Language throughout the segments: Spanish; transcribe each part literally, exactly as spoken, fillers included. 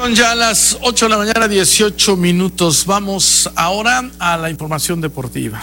Son ya las ocho de la mañana, dieciocho minutos. Vamos ahora a la información deportiva.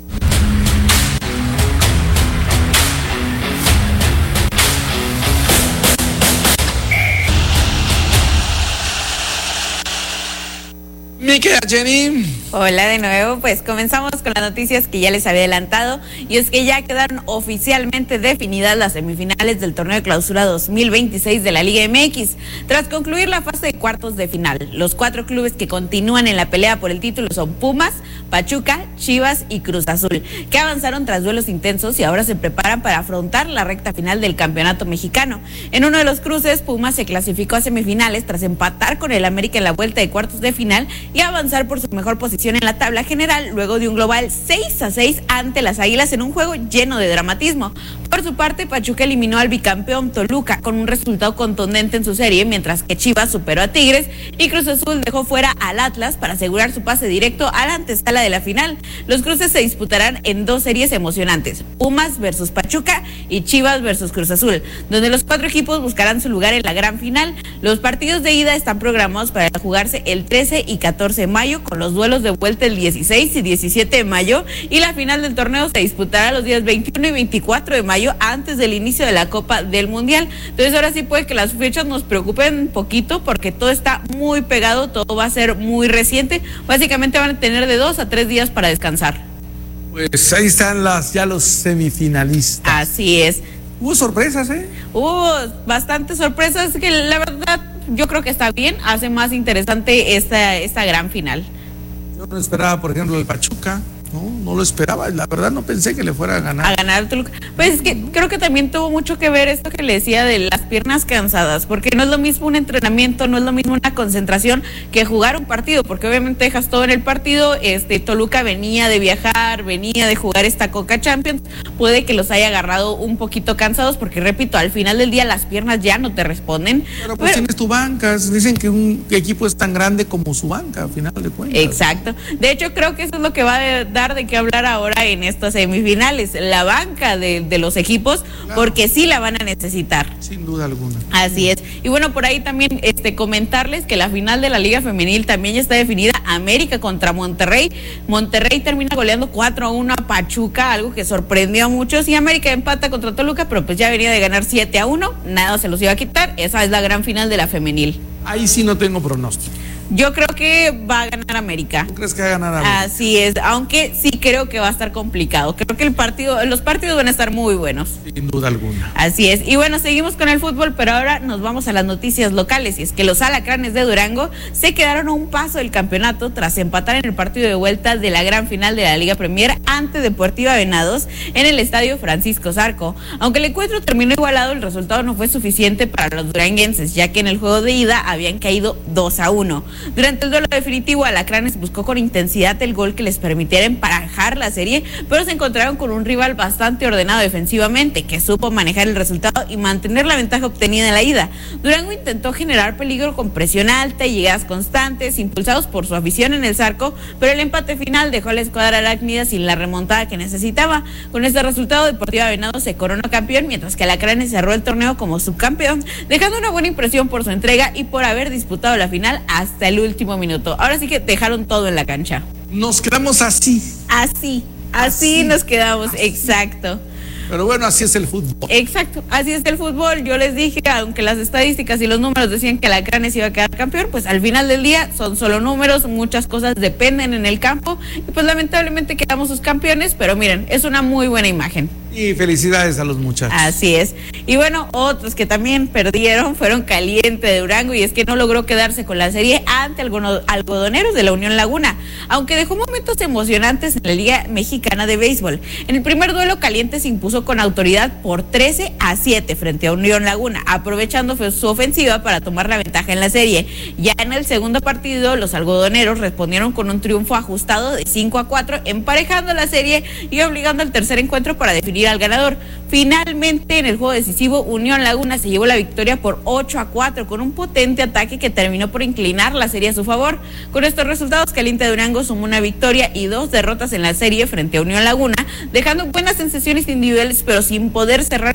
Mi querida Jenny. Hola de nuevo, pues comenzamos con las noticias que ya les había adelantado, y es que ya quedaron oficialmente definidas las semifinales del torneo de clausura dos mil veintiséis de la Liga M X. Tras concluir la fase de cuartos de final, los cuatro clubes que continúan en la pelea por el título son Pumas, Pachuca, Chivas y Cruz Azul, que avanzaron tras duelos intensos y ahora se preparan para afrontar la recta final del campeonato mexicano. En uno de los cruces, Pumas se clasificó a semifinales tras empatar con el América en la vuelta de cuartos de final y avanzar por su mejor posición en la tabla general luego de un global seis a seis ante las Águilas en un juego lleno de dramatismo. Por su parte, Pachuca eliminó al bicampeón Toluca con un resultado contundente en su serie, mientras que Chivas superó a Tigres y Cruz Azul dejó fuera al Atlas para asegurar su pase directo a la antesala de la final. Los cruces se disputarán en dos series emocionantes: Pumas versus Pachuca y Chivas versus Cruz Azul, donde los cuatro equipos buscarán su lugar en la gran final. Los partidos de ida están programados para jugarse el trece y catorce de mayo, con los duelos de vuelta el dieciséis y diecisiete de mayo, y la final del torneo se disputará los días veintiuno y veinticuatro de mayo, antes del inicio de la Copa del Mundial. Entonces ahora sí puede que las fechas nos preocupen un poquito, porque todo está muy pegado, todo va a ser muy reciente. Básicamente van a tener de dos a tres días para descansar. Pues ahí están las ya los semifinalistas. Así es. Hubo sorpresas, ¿eh? Hubo bastantes sorpresas que la verdad yo creo que está bien, hace más interesante esta, esta gran final. Yo no esperaba, por ejemplo, el Pachuca. No, no lo esperaba, la verdad no pensé que le fuera a ganar. A ganar Toluca. Pues es que creo que también tuvo mucho que ver esto que le decía de las piernas cansadas, porque no es lo mismo un entrenamiento, no es lo mismo una concentración que jugar un partido, porque obviamente dejas todo en el partido. Este Toluca venía de viajar, venía de jugar esta Conca Champions, puede que los haya agarrado un poquito cansados, porque repito, al final del día las piernas ya no te responden. Pero pues Pero, tienes tu banca, dicen que un equipo es tan grande como su banca, al final de cuentas. Exacto, de hecho creo que eso es lo que va a dar de qué hablar ahora en estas semifinales, la banca de, de los equipos, claro, porque sí la van a necesitar. Sin duda alguna. Así es. Y bueno, por ahí también este comentarles que la final de la Liga Femenil también ya está definida: América contra Monterrey. Monterrey termina goleando cuatro a uno a Pachuca, algo que sorprendió a muchos, y América empata contra Toluca, pero pues ya venía de ganar siete a uno, nada se los iba a quitar. Esa es la gran final de la femenil. Ahí sí no tengo pronóstico. Yo creo que va a ganar América. ¿Tú crees que va a ganar América? Así es, aunque sí creo que va a estar complicado. Creo que el partido, los partidos van a estar muy buenos. Sin duda alguna. Así es. Y bueno, seguimos con el fútbol, pero ahora nos vamos a las noticias locales. Y es que los Alacranes de Durango se quedaron a un paso del campeonato tras empatar en el partido de vuelta de la gran final de la Liga Premier ante Deportiva Venados en el estadio Francisco Zarco. Aunque el encuentro terminó igualado, el resultado no fue suficiente para los duranguenses, ya que en el juego de ida habían caído dos a uno. Durante el duelo definitivo, Alacranes buscó con intensidad el gol que les permitiera emparejar la serie, pero se encontraron con un rival bastante ordenado defensivamente, que supo manejar el resultado y mantener la ventaja obtenida en la ida. Durango intentó generar peligro con presión alta y llegadas constantes, impulsados por su afición en el Zarco, pero el empate final dejó a la escuadra arácnida sin la remontada que necesitaba. Con este resultado, Deportiva Venados se coronó campeón, mientras que Alacranes cerró el torneo como subcampeón, dejando una buena impresión por su entrega y por haber disputado la final hasta el último minuto. Ahora sí que dejaron todo en la cancha. Nos quedamos así. Así, así, así nos quedamos, así. Exacto. Pero bueno, así es el fútbol. Exacto, así es el fútbol. Yo les dije, aunque las estadísticas y los números decían que Alacranes iba a quedar campeón, pues al final del día son solo números, muchas cosas dependen en el campo, y pues lamentablemente quedamos sus campeones, pero miren, es una muy buena imagen. Y felicidades a los muchachos. Así es. Y bueno, otros que también perdieron fueron Caliente de Durango, y es que no logró quedarse con la serie ante Algodoneros de la Unión Laguna, aunque dejó momentos emocionantes en la Liga Mexicana de Béisbol. En el primer duelo, Caliente se impuso con autoridad por trece a siete frente a Unión Laguna, aprovechando su ofensiva para tomar la ventaja en la serie. Ya en el segundo partido, los algodoneros respondieron con un triunfo ajustado de cinco a cuatro, emparejando la serie y obligando al tercer encuentro para definir al ganador. Finalmente, en el juego decisivo, Unión Laguna se llevó la victoria por ocho a cuatro con un potente ataque que terminó por inclinar la serie a su favor. Con estos resultados, Caliente de Durango sumó una victoria y dos derrotas en la serie frente a Unión Laguna, dejando buenas sensaciones individuales, pero sin poder cerrar con una segunda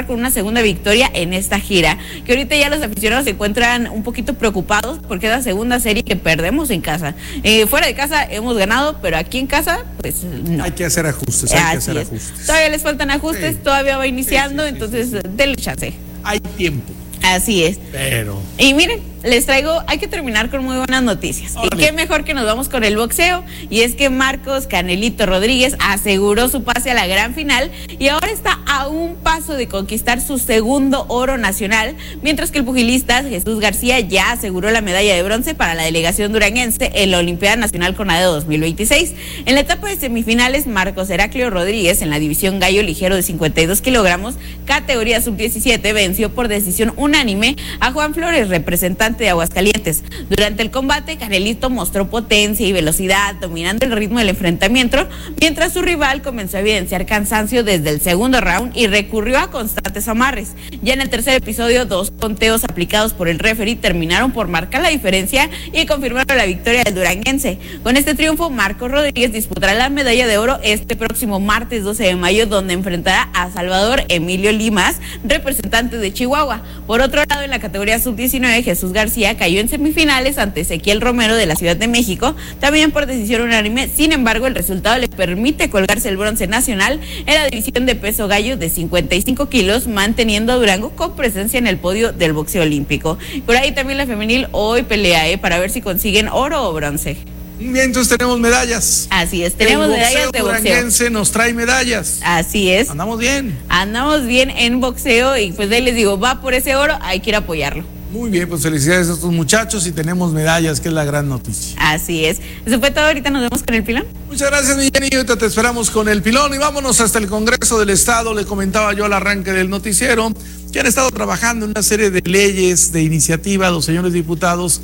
segunda victoria en esta gira, que ahorita ya los aficionados se encuentran un poquito preocupados porque es la segunda serie que perdemos en casa. Eh, fuera de casa hemos ganado, pero aquí en casa, pues no. Hay que hacer ajustes, hay Así que hacer es. ajustes. Todavía les faltan ajustes, Sí. todavía va iniciando, Sí, sí, sí, entonces sí, sí. denle chance. Hay tiempo, Así es. pero... Y miren, les traigo, hay que terminar con muy buenas noticias. Órale. Y qué mejor que nos vamos con el boxeo. Y es que Marcos Canelito Rodríguez aseguró su pase a la gran final y ahora está a un paso de conquistar su segundo oro nacional, mientras que el pugilista Jesús García ya aseguró la medalla de bronce para la delegación duranguense en la Olimpiada Nacional CONADE dos mil veintiséis. En la etapa de semifinales, Marcos Heraclio Rodríguez, en la división gallo ligero de cincuenta y dos kilogramos, categoría sub diecisiete, venció por decisión unánime a Juan Flores, representante de Aguascalientes. Durante el combate, Canelito mostró potencia y velocidad, dominando el ritmo del enfrentamiento, mientras su rival comenzó a evidenciar cansancio desde el segundo round y recurrió a constantes amarres. Ya en el tercer episodio, dos conteos aplicados por el referee terminaron por marcar la diferencia y confirmaron la victoria del duranguense. Con este triunfo, Marcos Rodríguez disputará la medalla de oro este próximo martes doce de mayo, donde enfrentará a Salvador Emilio Limas, representante de Chihuahua. Por otro lado, en la categoría sub diecinueve, Jesús García cayó en semifinales ante Ezequiel Romero de la Ciudad de México, también por decisión unánime. Sin embargo, el resultado le permite colgarse el bronce nacional en la división de peso gallo de cincuenta y cinco kilos, manteniendo a Durango con presencia en el podio del boxeo olímpico. Por ahí también la femenil hoy pelea eh, para ver si consiguen oro o bronce. Bien, entonces tenemos medallas. Así es, tenemos el medallas de boxeo. duranguense nos trae medallas. Así es. Andamos bien. Andamos bien en boxeo y pues ahí les digo, va por ese oro, hay que ir a apoyarlo. Muy bien, pues felicidades a estos muchachos y tenemos medallas, que es la gran noticia. Así es. Eso fue todo, ahorita nos vemos con el pilón. Muchas gracias, mi Jenny. Ahorita te esperamos con el pilón y vámonos hasta el Congreso del Estado. Le comentaba yo al arranque del noticiero que han estado trabajando en una serie de leyes, de iniciativa, los señores diputados